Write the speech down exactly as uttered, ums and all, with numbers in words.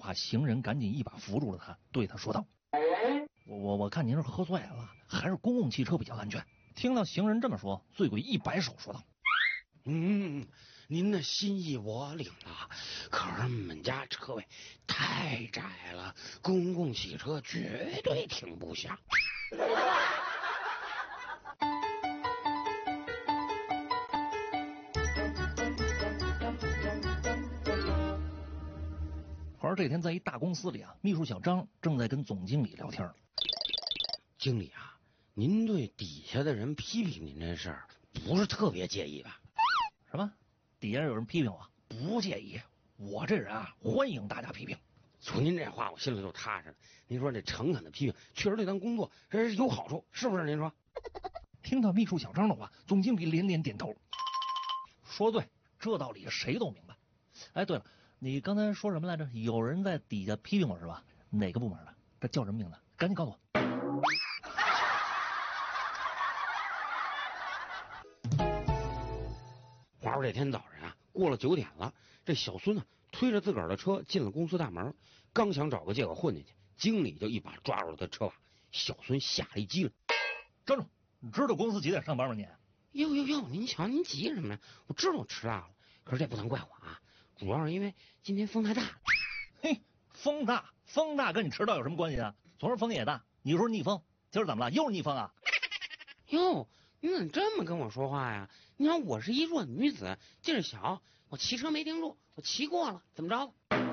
怕行人赶紧一把扶住了他，对他说道：我我我看您是喝醉了，还是公共汽车比较安全。听到行人这么说，醉鬼一摆手说道： 嗯，您的心意我领了，可是我们家车位太窄了，公共汽车绝对停不下。 话说这天在一大公司里啊，秘书小张正在跟总经理聊天。 经理啊，您对底下的人批评您这事儿不是特别介意吧？ 什么？底下有人批评我？不介意，我这人啊，欢迎大家批评。 从您这话我心里就踏实了。您说这诚恳的批评确实对咱工作这是有好处，是不是？您说？ 听到秘书小张的话，总经理连连点头，说对，这道理谁都明白。哎，对了，你刚才说什么来着？有人在底下批评我是吧？哪个部门的？这叫什么名字？赶紧告诉我。 话说这天早上啊，过了九点了，这小孙呢推着自个儿的车进了公司大门，刚想找个借口混进去，经理就一把抓住了他车把。小孙吓了一激灵， 站住！你知道公司几点上班吗你？ 哟哟哟，您瞧您急什么呀？我知道我迟到了，可是这不能怪我啊，主要是因为今天风太大。 嘿，风大风大跟你迟到有什么关系啊？昨儿风也大，你说逆风，今儿怎么了？又是逆风啊？ 哟，你怎么这么跟我说话呀？你看我是一弱女子，劲儿小，我骑车没盯住，我骑过了，怎么着？